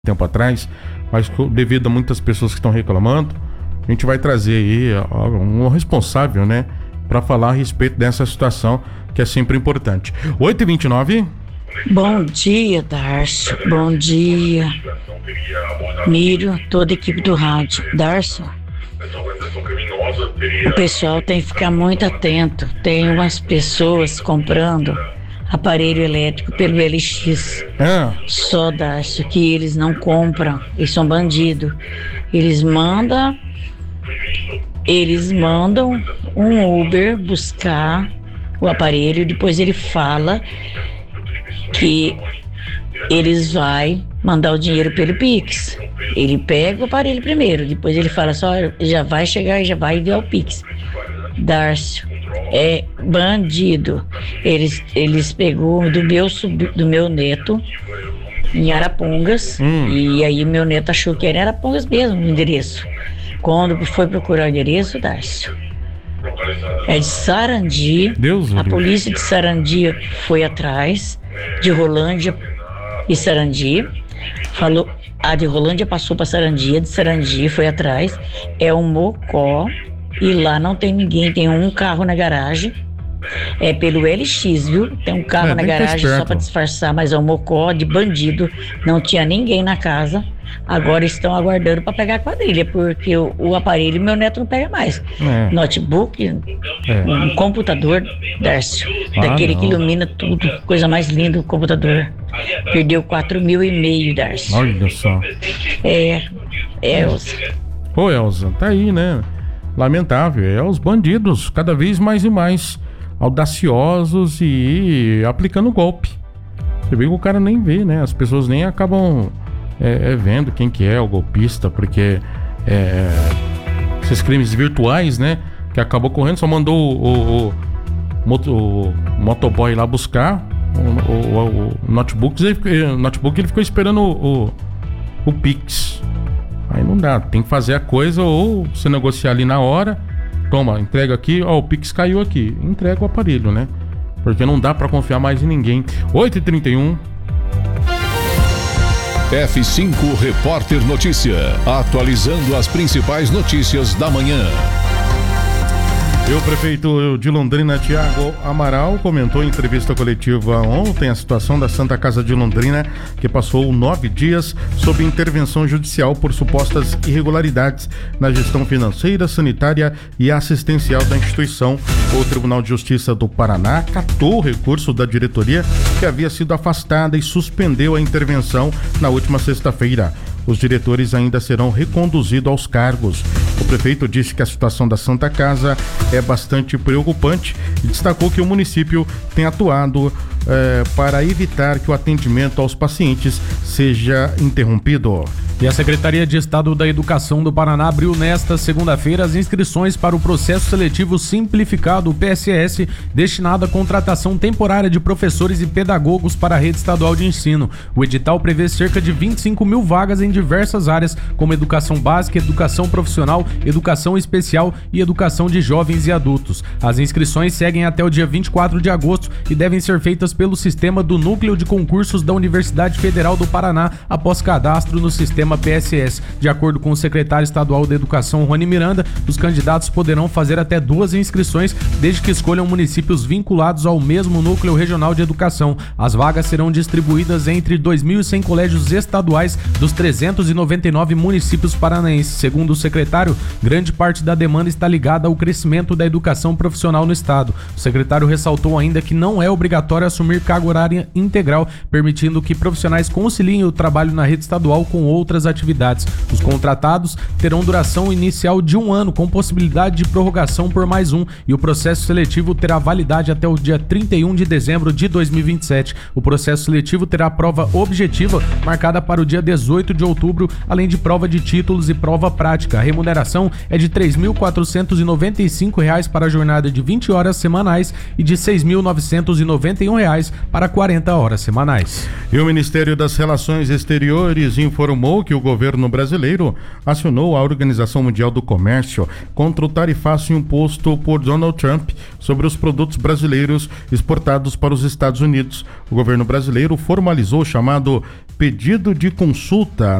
tempo atrás, mas devido a muitas pessoas que estão reclamando, a gente vai trazer aí um responsável, né, para falar a respeito dessa situação que é sempre importante. 8h29. Bom dia, Darcio. Bom dia, Mírio, toda a equipe do rádio. Darcio, o pessoal tem que ficar muito atento. Tem umas pessoas comprando aparelho elétrico pelo LX. Só, Darcio, que eles não compram. Eles são bandidos. Eles mandam um Uber buscar o aparelho. Depois ele fala que eles vai mandar o dinheiro pelo Pix. Ele pega o aparelho primeiro, depois ele fala só, já vai chegar e já vai enviar o Pix. Darcio, é bandido. Eles pegou do meu neto em Arapongas, e aí meu neto achou que era em Arapongas mesmo o endereço. Quando foi procurar o endereço, Darcio, é de Sarandi. A polícia de Sarandi foi atrás, de Rolândia e Sarandi. Falou, a de Rolândia passou para Sarandi, a de Sarandi foi atrás. É um Mocó e lá não tem ninguém, tem um carro na garagem. É pelo LX, viu? Tem um carro na garagem só para disfarçar, mas é um Mocó de bandido. Não tinha ninguém na casa. Agora estão aguardando para pegar a quadrilha, porque o aparelho meu neto não pega mais. Notebook, um computador, Darcio, daquele que ilumina tudo, coisa mais linda, o computador. Perdeu 4.500, Darcio. Olha só. Elza. Ô, Elza, tá aí, né? Lamentável. É os bandidos, cada vez mais e mais audaciosos e aplicando golpe. Você vê que o cara nem vê, né? As pessoas nem acabam vendo quem que é o golpista, porque esses crimes virtuais, né, que acabou correndo, só mandou o motoboy lá buscar o notebook, ele ficou esperando o Pix. Aí não dá, tem que fazer a coisa, ou você negociar ali na hora, toma, entrega aqui, o Pix caiu aqui, entrega o aparelho, né, porque não dá pra confiar mais em ninguém. 8h31. F5 Repórter Notícia, atualizando as principais notícias da manhã. O prefeito de Londrina, Tiago Amaral, comentou em entrevista coletiva ontem a situação da Santa Casa de Londrina, que passou 9 dias sob intervenção judicial por supostas irregularidades na gestão financeira, sanitária e assistencial da instituição. O Tribunal de Justiça do Paraná acatou o recurso da diretoria, que havia sido afastada, e suspendeu a intervenção na última sexta-feira. Os diretores ainda serão reconduzidos aos cargos. O prefeito disse que a situação da Santa Casa é bastante preocupante e destacou que o município tem atuado para evitar que o atendimento aos pacientes seja interrompido. E a Secretaria de Estado da Educação do Paraná abriu nesta segunda-feira as inscrições para o Processo Seletivo Simplificado, o PSS, destinado à contratação temporária de professores e pedagogos para a rede estadual de ensino. O edital prevê cerca de 25.000 vagas em diversas áreas, como educação básica, educação profissional, educação especial e educação de jovens e adultos. As inscrições seguem até o dia 24 de agosto e devem ser feitas pelo sistema do Núcleo de Concursos da Universidade Federal do Paraná, após cadastro no sistema PSS. De acordo com o secretário estadual da Educação, Rony Miranda, os candidatos poderão fazer até 2 inscrições, desde que escolham municípios vinculados ao mesmo Núcleo Regional de Educação. As vagas serão distribuídas entre 2.100 colégios estaduais dos 399 municípios paranaenses. Segundo o secretário, grande parte da demanda está ligada ao crescimento da educação profissional no estado. O secretário ressaltou ainda que não é obrigatório assumir carga horária integral, permitindo que profissionais conciliem o trabalho na rede estadual com outras atividades. Os contratados terão duração inicial de 1 ano, com possibilidade de prorrogação por mais 1, e o processo seletivo terá validade até o dia 31 de dezembro de 2027. O processo seletivo terá prova objetiva marcada para o dia 18 de outubro, além de prova de títulos e prova prática. A remuneração é de R$ 3.495 para a jornada de 20 horas semanais e de R$ 6.991 para 40 horas semanais. E o Ministério das Relações Exteriores informou que que o governo brasileiro acionou a Organização Mundial do Comércio contra o tarifaço imposto por Donald Trump sobre os produtos brasileiros exportados para os Estados Unidos. O governo brasileiro formalizou o chamado pedido de consulta